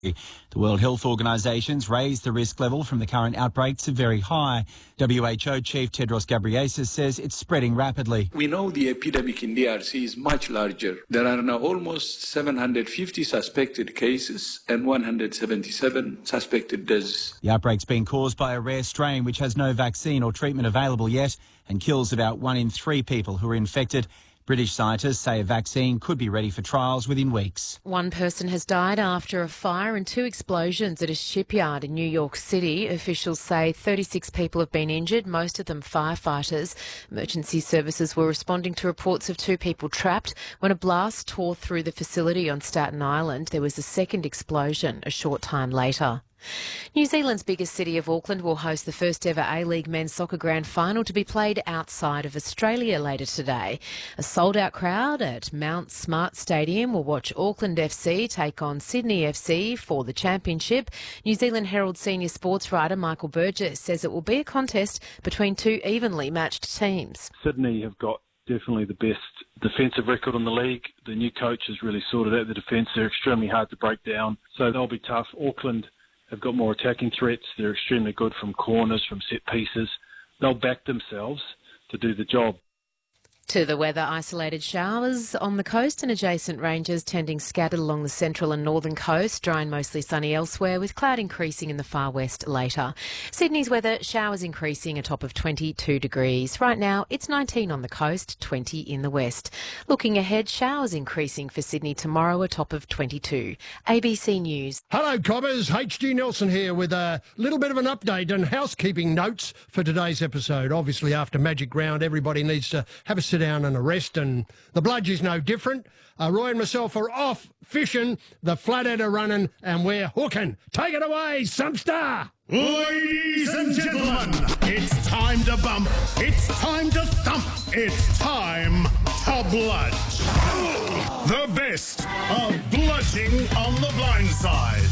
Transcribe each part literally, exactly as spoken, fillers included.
The World Health Organisation's raised the risk level from the current outbreak to very high. W H O Chief Tedros Ghebreyesus says it's spreading rapidly. We know the epidemic in D R C is much larger. There are now almost seven hundred fifty suspected cases and one hundred seventy-seven suspected deaths. The outbreak's been caused by a rare strain which has no vaccine or treatment available yet and kills about one in three people who are infected. British scientists say a vaccine could be ready for trials within weeks. One person has died after a fire and two explosions at a shipyard in New York City. Officials say thirty-six people have been injured, most of them firefighters. Emergency services were responding to reports of two people trapped when a blast tore through the facility on Staten Island. There was a second explosion a short time later. New Zealand's biggest city of Auckland will host the first ever A-League men's soccer grand final to be played outside of Australia later today. A sold-out crowd at Mount Smart Stadium will watch Auckland F C take on Sydney F C for the championship. New Zealand Herald senior sports writer Michael Burgess says it will be a contest between two evenly matched teams. Sydney have got definitely the best defensive record in the league. The new coach has really sorted out the defence. They're extremely hard to break down, so they'll be tough. Auckland have got more attacking threats. They're extremely good from corners, from set pieces. They'll back themselves to do the job. To the weather, isolated showers on the coast and adjacent ranges tending scattered along the central and northern coast, dry and mostly sunny elsewhere, with cloud increasing in the far west later. Sydney's weather, showers increasing, a top of twenty-two degrees. Right now, it's nineteen on the coast, twenty in the west. Looking ahead, showers increasing for Sydney tomorrow, a top of twenty-two. A B C News. Hello, Cobbers. H G Nelson here with a little bit of an update and housekeeping notes for today's episode. Obviously, after Magic Round, everybody needs to have a sit down and a rest, and the Bludge is no different. Uh, Roy and myself are off fishing, the flathead are running, and we're hooking. Take it away, Sumpstar! Ladies and gentlemen, it's time to bump, it's time to thump, it's time to bludge. The best of bludging on the blind side.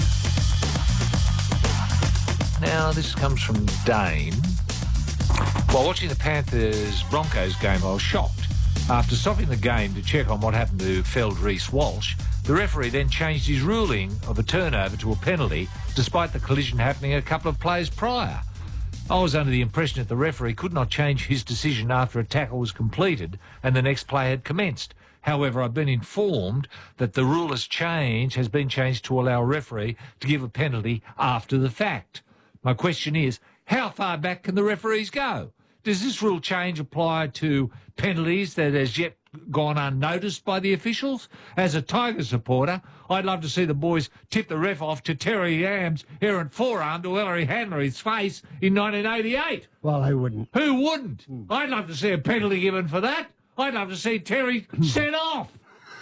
Now, this comes from Dane. While watching the Panthers-Broncos game, I was shocked. After stopping the game to check on what happened to Feld Reece-Walsh, the referee then changed his ruling of a turnover to a penalty, despite the collision happening a couple of plays prior. I was under the impression that the referee could not change his decision after a tackle was completed and the next play had commenced. However, I've been informed that the rule has changed, has been changed to allow a referee to give a penalty after the fact. My question is, how far back can the referees go? Does this rule change apply to penalties that has yet gone unnoticed by the officials? As a Tiger supporter, I'd love to see the boys tip the ref off to Terry Yam's errant forearm to Ellery Hanley's face in nineteen eighty-eight. Well, who wouldn't? Who wouldn't? Mm. I'd love to see a penalty given for that. I'd love to see Terry sent off.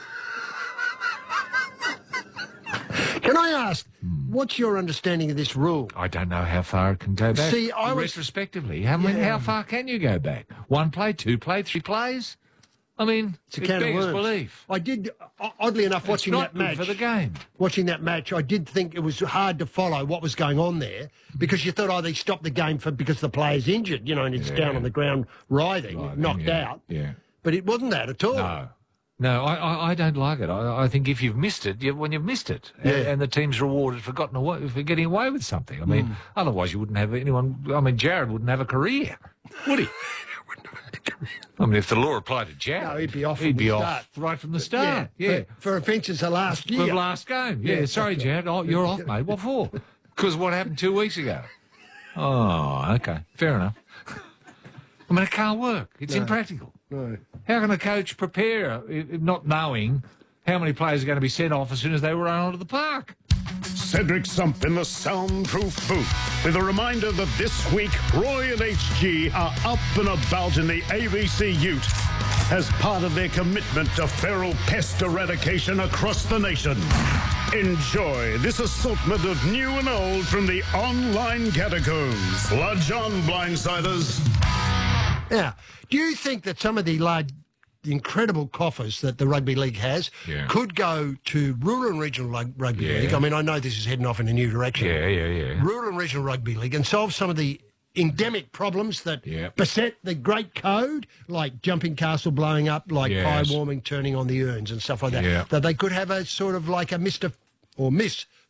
Can I ask, what's your understanding of this rule? I don't know how far it can go back. See, I was... Retrospectively, how, yeah. how far can you go back? One play, two play, three plays? I mean, it's a can of worms. Belief. I did, oddly enough, it's watching not that match... for the game. Watching that match, I did think it was hard to follow what was going on there because you thought, oh, they stopped the game for because the player's injured, you know, and it's yeah. down on the ground writhing, Writhing knocked yeah. out. Yeah. But it wasn't that at all. No. No, I, I, I don't like it. I, I think if you've missed it, you, when you've missed it, yeah. and, and the team's rewarded for, gotten away, for getting away with something. I mean, mm. otherwise you wouldn't have anyone... I mean, Jared wouldn't have a career, would he? wouldn't have a career. I mean, if the law applied to Jared... No, he'd be off He'd from be the off start. right from the start, yeah. yeah. For, for offences of last year. For last game, yeah. yeah Sorry, exactly. Jared, oh, you're off, mate. What for? Because what happened two weeks ago? Oh, OK, fair enough. I mean, it can't work. It's no. impractical. No. How can a coach prepare not knowing how many players are going to be sent off as soon as they run onto the park? Cedric Sump in the soundproof booth with a reminder that this week Roy and H G are up and about in the A B C Ute as part of their commitment to feral pest eradication across the nation. Enjoy this assortment of new and old from the online catacombs. Bludge on, blindsiders. Now, do you think that some of the large, the incredible coffers that the rugby league has yeah. could go to rural and regional rugby yeah. league? I mean, I know this is heading off in a new direction. Yeah, yeah, yeah. Rural and regional rugby league and solve some of the endemic problems that yeah. beset the great code, like Jumping Castle blowing up, like yes. pie warming, turning on the urns and stuff like that. Yeah. That they could have a sort of like a Mister or Miss